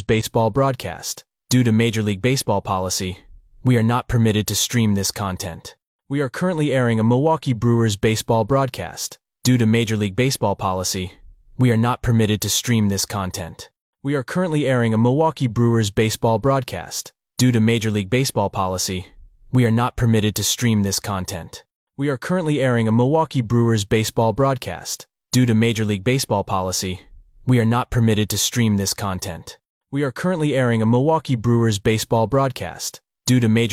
baseball broadcast. Due to Major League Baseball policy, we are not permitted to stream this content. We are currently airing a Milwaukee Brewers baseball broadcast. Due to Major League Baseball policy, we are not permitted to stream this content. We are currently airing a Milwaukee Brewers baseball broadcast. Due to Major League Baseball policy, we are not permitted to stream this content. We are currently airing a Milwaukee Brewers baseball broadcast. Due to Major League Baseball policy, we are not permitted to stream this content. We are currently airing a Milwaukee Brewers baseball broadcast. Due to Major